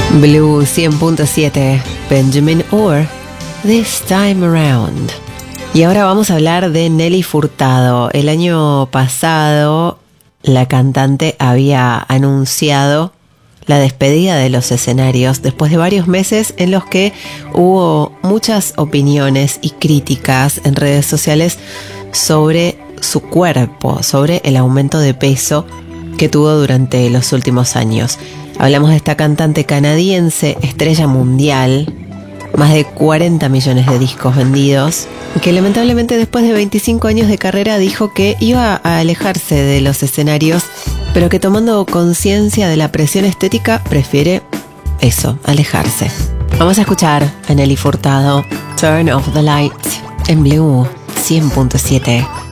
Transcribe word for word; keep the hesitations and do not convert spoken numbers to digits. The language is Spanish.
Blue cien punto siete, Benjamin Orr, This Time Around. Y ahora vamos a hablar de Nelly Furtado. El año pasado la cantante había anunciado la despedida de los escenarios después de varios meses en los que hubo muchas opiniones y críticas en redes sociales sobre su cuerpo, sobre el aumento de peso que tuvo durante los últimos años. Hablamos de esta cantante canadiense, estrella mundial, más de cuarenta millones de discos vendidos, que lamentablemente después de veinticinco años de carrera dijo que iba a alejarse de los escenarios, pero que tomando conciencia de la presión estética prefiere eso, alejarse. Vamos a escuchar a Nelly Furtado, Turn Off the Light, en Blue cien punto siete.